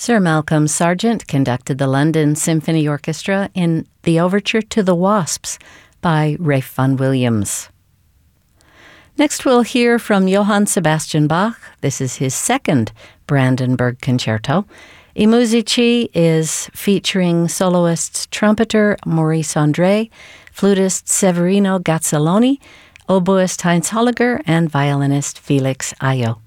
Sir Malcolm Sargent conducted the London Symphony Orchestra in the Overture to the Wasps by Ralph Vaughan Williams. Next we'll hear from Johann Sebastian Bach. This is his second Brandenburg Concerto. I Musici is featuring soloist trumpeter Maurice André, flutist Severino Gazzaloni, oboist Heinz Holliger, and violinist Felix Ayo.